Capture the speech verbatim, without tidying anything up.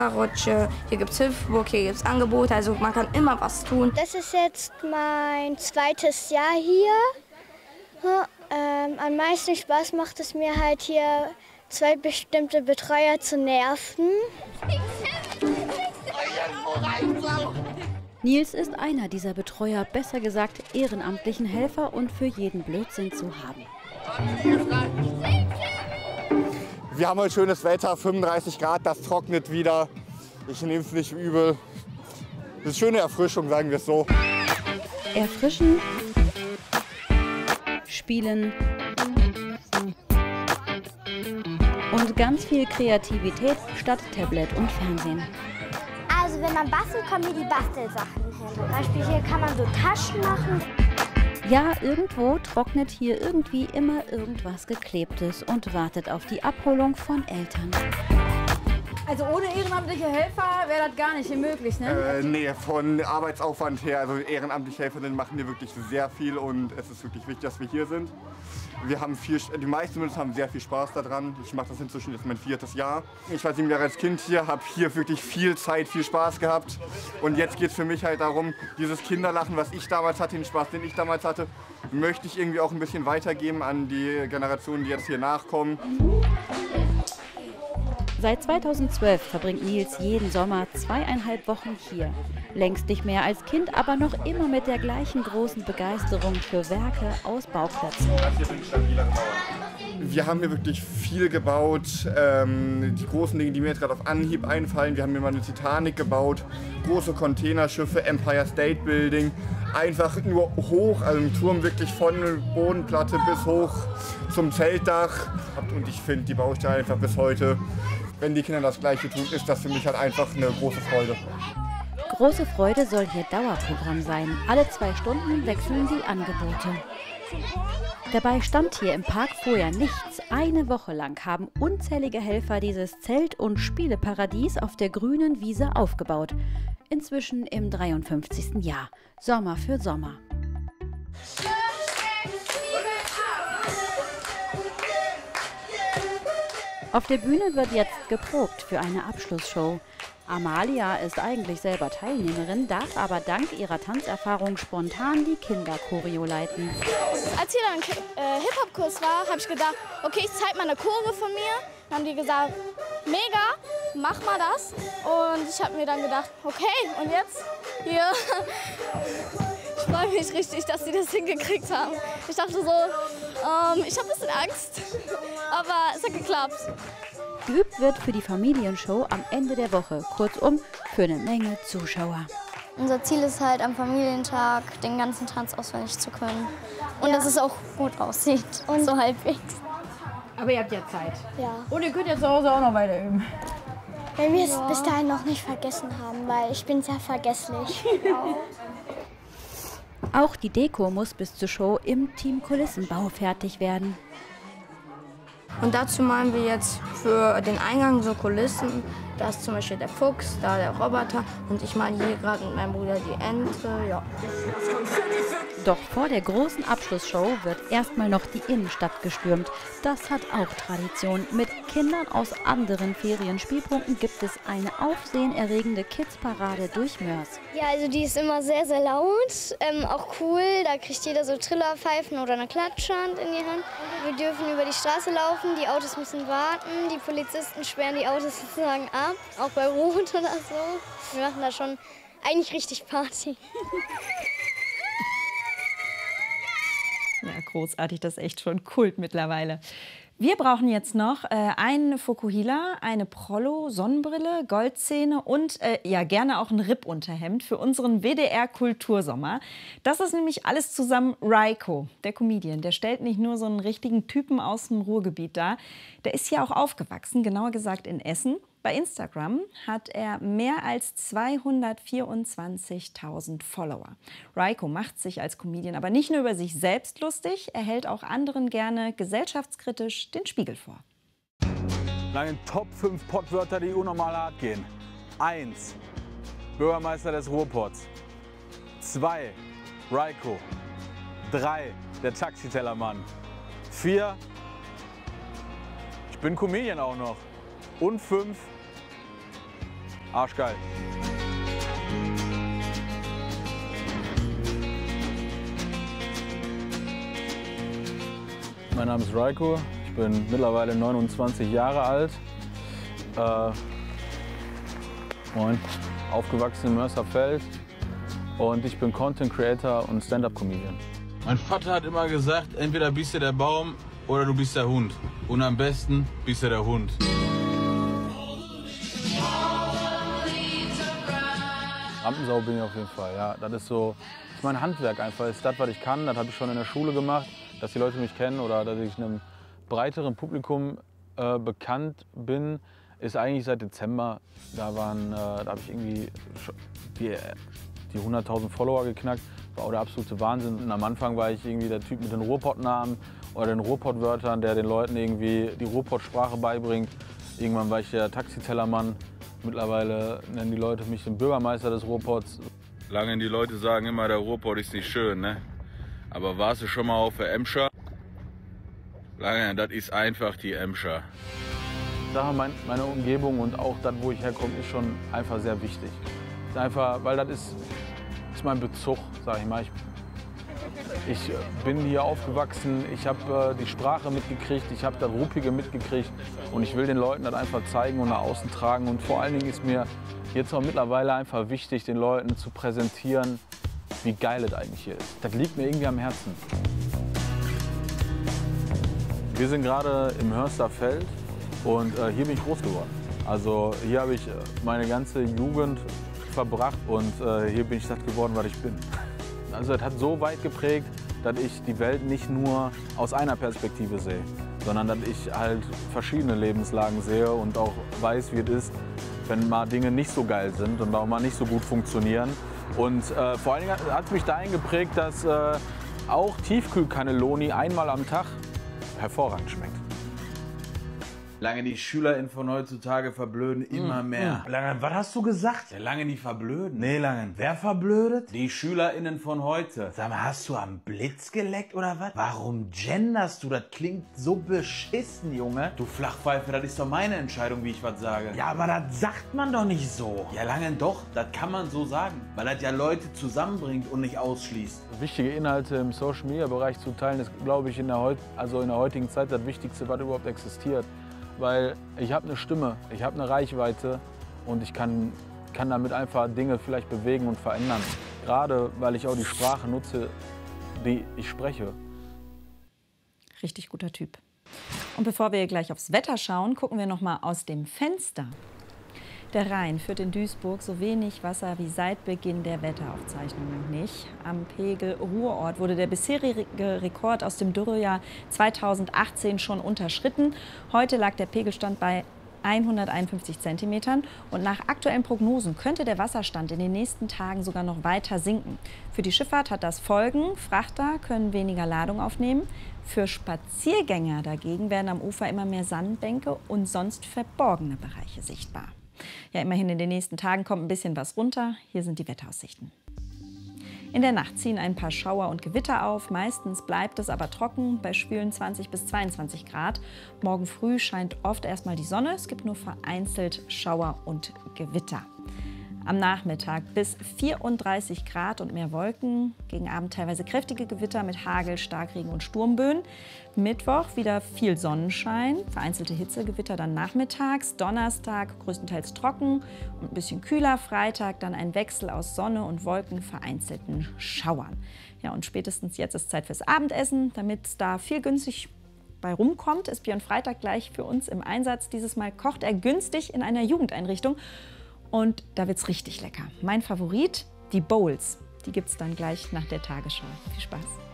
Rutsche, hier gibt es Hüpfburg, hier gibt es Angebote, also man kann immer was tun. Das ist jetzt mein zweites Jahr hier. Ähm, am meisten Spaß macht es mir halt hier, zwei bestimmte Betreuer zu nerven. Nils ist einer dieser Betreuer, besser gesagt ehrenamtlichen Helfer und für jeden Blödsinn zu haben. Wir haben heute schönes Wetter, fünfunddreißig Grad, das trocknet wieder. Ich nehme es nicht übel. Das ist schöne Erfrischung, sagen wir es so. Erfrischen, spielen und ganz viel Kreativität statt Tablet und Fernsehen. Also wenn man bastelt, kommen hier die Bastelsachen hin. Zum Beispiel hier kann man so Taschen machen. Ja, irgendwo trocknet hier irgendwie immer irgendwas Geklebtes und wartet auf die Abholung von Eltern. Also ohne ehrenamtliche Helfer wäre das gar nicht möglich, ne? Äh, nee, von Arbeitsaufwand her, also ehrenamtliche Helferinnen machen hier wirklich sehr viel und es ist wirklich wichtig, dass wir hier sind. Wir haben viel, die meisten zumindest haben sehr viel Spaß daran. Ich mache das inzwischen jetzt mein viertes Jahr. Ich war sieben Jahre als Kind hier, habe hier wirklich viel Zeit, viel Spaß gehabt. Und jetzt geht es für mich halt darum, dieses Kinderlachen, was ich damals hatte, den Spaß, den ich damals hatte, möchte ich irgendwie auch ein bisschen weitergeben an die Generationen, die jetzt hier nachkommen. Seit zweitausendzwölf verbringt Nils jeden Sommer zweieinhalb Wochen hier. Längst nicht mehr als Kind, aber noch immer mit der gleichen großen Begeisterung für Werke aus Bauklötzen. Wir haben hier wirklich viel gebaut. Ähm, die großen Dinge, die mir jetzt gerade auf Anhieb einfallen, wir haben hier mal eine Titanic gebaut, große Containerschiffe, Empire State Building, einfach nur hoch, also im Turm wirklich von Bodenplatte bis hoch zum Zeltdach. Und ich finde die Baustelle einfach bis heute, wenn die Kinder das Gleiche tun, ist das für mich halt einfach eine große Freude. Große Freude soll hier Dauerprogramm sein. Alle zwei Stunden wechseln die Angebote. Dabei stand hier im Park vorher nichts. Eine Woche lang haben unzählige Helfer dieses Zelt- und Spieleparadies auf der grünen Wiese aufgebaut. Inzwischen im dreiundfünfzigsten Jahr. Sommer für Sommer. Auf der Bühne wird jetzt geprobt für eine Abschlussshow. Amalia ist eigentlich selber Teilnehmerin, darf aber dank ihrer Tanzerfahrung spontan die Kinderchoreo leiten. Als hier dann ein äh, Hip-Hop-Kurs war, habe ich gedacht, okay, ich zeige mal eine Chore von mir. Dann haben die gesagt, mega, mach mal das. Und ich habe mir dann gedacht, okay, und jetzt hier. Ich freue mich richtig, dass sie das hingekriegt haben. Ich dachte so, ähm, ich habe ein bisschen Angst, aber es hat geklappt. Geübt wird für die Familienshow am Ende der Woche. Kurzum, für eine Menge Zuschauer. Unser Ziel ist halt, am Familientag den ganzen Tanz auswendig zu können. Und ja, dass es auch gut aussieht, und so halbwegs. Aber ihr habt ja Zeit. Ja. Und ihr könnt ja zu Hause auch noch weiter üben. Wenn wir es ja bis dahin noch nicht vergessen haben, weil ich bin sehr vergesslich. Auch die Deko muss bis zur Show im Team Kulissenbau fertig werden. Und dazu malen wir jetzt für den Eingang so Kulissen. Da ist zum Beispiel der Fuchs, da der Roboter und ich male hier gerade mit meinem Bruder die Ente. Ja. Doch vor der großen Abschlussshow wird erstmal noch die Innenstadt gestürmt. Das hat auch Tradition. Mit Kindern aus anderen Ferienspielpunkten gibt es eine aufsehenerregende Kidsparade durch Mörs. Ja, also die ist immer sehr, sehr laut, ähm, auch cool. Da kriegt jeder so Trillerpfeifen oder eine Klatschhand in die Hand. Wir dürfen über die Straße laufen, die Autos müssen warten, die Polizisten sperren die Autos sozusagen ab, auch bei Rot oder so. Wir machen da schon eigentlich richtig Party. Ja, großartig, das ist echt schon Kult mittlerweile. Wir brauchen jetzt noch äh, einen Fokuhila, eine Prollo, Sonnenbrille, Goldzähne und äh, ja gerne auch ein Rippunterhemd für unseren W D R-Kultursommer. Das ist nämlich alles zusammen Raiko, der Comedian. Der stellt nicht nur so einen richtigen Typen aus dem Ruhrgebiet dar, der ist hier auch aufgewachsen, genauer gesagt in Essen. Bei Instagram hat er mehr als zweihundertvierundzwanzigtausend Follower. Raiko macht sich als Comedian aber nicht nur über sich selbst lustig, er hält auch anderen gerne gesellschaftskritisch den Spiegel vor. Lange Top fünf Pottwörter, die unnormal hart gehen. eins. Bürgermeister des Ruhrpots. zwei. Raiko. drei. Der Taxitellermann. vier. Ich bin Comedian auch noch. Und fünf. Arschgeil. Mein Name ist Raiko, ich bin mittlerweile neunundzwanzig Jahre alt. Äh, moin, aufgewachsen in Mörsterfeld und ich bin Content Creator und Stand-Up-Comedian. Mein Vater hat immer gesagt, entweder bist du der Baum oder du bist der Hund. Und am besten bist du der Hund. Rampensau bin ich auf jeden Fall, ja. Das ist so, das ist mein Handwerk einfach. Das ist das, was ich kann. Das habe ich schon in der Schule gemacht, dass die Leute mich kennen oder dass ich einem breiteren Publikum äh, bekannt bin, ist eigentlich seit Dezember. Da waren, äh, da habe ich irgendwie die, die hunderttausend Follower geknackt. War auch der absolute Wahnsinn. Und am Anfang war ich irgendwie der Typ mit den Ruhrpott-Namen oder den Ruhrpott-Wörtern, der den Leuten irgendwie die Ruhrpott-Sprache beibringt. Irgendwann war ich der Taxitellermann. Mittlerweile nennen die Leute mich den Bürgermeister des Ruhrpotts. Lange die Leute sagen immer, der Ruhrpott ist nicht schön, ne? Aber warst du schon mal auf der Emscher? Lange, das ist einfach die Emscher. Ich sage, mein, meine Umgebung und auch das, wo ich herkomme, ist schon einfach sehr wichtig. Ist einfach, weil das ist, ist mein Bezug, sage ich mal. Ich, ich bin hier aufgewachsen, ich habe äh, die Sprache mitgekriegt, ich habe das Ruppige mitgekriegt und ich will den Leuten das einfach zeigen und nach außen tragen. Und vor allen Dingen ist mir jetzt auch mittlerweile einfach wichtig, den Leuten zu präsentieren, wie geil es eigentlich hier ist. Das liegt mir irgendwie am Herzen. Wir sind gerade im Hörsterfeld und äh, hier bin ich groß geworden. Also hier habe ich meine ganze Jugend verbracht und äh, hier bin ich das geworden, was ich bin. Also es hat so weit geprägt, dass ich die Welt nicht nur aus einer Perspektive sehe, sondern dass ich halt verschiedene Lebenslagen sehe und auch weiß, wie es ist, wenn mal Dinge nicht so geil sind und auch mal nicht so gut funktionieren. Und äh, vor allen Dingen hat es mich dahin geprägt, dass äh, auch Tiefkühlcannelloni einmal am Tag hervorragend schmeckt. Lange die SchülerInnen von heutzutage verblöden immer mehr. Lange, was hast du gesagt? Ja, lange die verblöden. Nee, Lange, wer verblödet? Die SchülerInnen von heute. Sag mal, hast du am Blitz geleckt oder was? Warum genderst du? Das klingt so beschissen, Junge. Du Flachpfeife, das ist doch meine Entscheidung, wie ich was sage. Ja, aber das sagt man doch nicht so. Ja, lange doch, das kann man so sagen. Weil das ja Leute zusammenbringt und nicht ausschließt. Wichtige Inhalte im Social-Media-Bereich zu teilen, ist, glaube ich, in der, heut also in der heutigen Zeit das Wichtigste, was überhaupt existiert. Weil ich habe eine Stimme, ich habe eine Reichweite und ich kann, kann damit einfach Dinge vielleicht bewegen und verändern. Gerade weil ich auch die Sprache nutze, die ich spreche. Richtig guter Typ. Und bevor wir gleich aufs Wetter schauen, gucken wir noch mal aus dem Fenster. Der Rhein führt in Duisburg so wenig Wasser wie seit Beginn der Wetteraufzeichnung noch nicht. Am Pegel Ruhrort wurde der bisherige Rekord aus dem Dürrejahr zweitausendachtzehn schon unterschritten. Heute lag der Pegelstand bei hunderteinundfünfzig Zentimetern und nach aktuellen Prognosen könnte der Wasserstand in den nächsten Tagen sogar noch weiter sinken. Für die Schifffahrt hat das Folgen. Frachter können weniger Ladung aufnehmen. Für Spaziergänger dagegen werden am Ufer immer mehr Sandbänke und sonst verborgene Bereiche sichtbar. Ja, immerhin in den nächsten Tagen kommt ein bisschen was runter. Hier sind die Wetteraussichten. In der Nacht ziehen ein paar Schauer und Gewitter auf. Meistens bleibt es aber trocken bei schwülen zwanzig bis zweiundzwanzig Grad. Morgen früh scheint oft erstmal die Sonne. Es gibt nur vereinzelt Schauer und Gewitter. Am Nachmittag bis vierunddreißig Grad und mehr Wolken. Gegen Abend teilweise kräftige Gewitter mit Hagel, Starkregen und Sturmböen. Mittwoch wieder viel Sonnenschein, vereinzelte Hitzegewitter dann nachmittags. Donnerstag größtenteils trocken und ein bisschen kühler. Freitag dann ein Wechsel aus Sonne und Wolken, vereinzelten Schauern. Ja, und spätestens jetzt ist Zeit fürs Abendessen, damit da viel günstig bei rumkommt, ist Björn Freitag gleich für uns im Einsatz. Dieses Mal kocht er günstig in einer Jugendeinrichtung. Und da wird's richtig lecker. Mein Favorit, die Bowls. Die gibt's dann gleich nach der Tagesschau. Viel Spaß.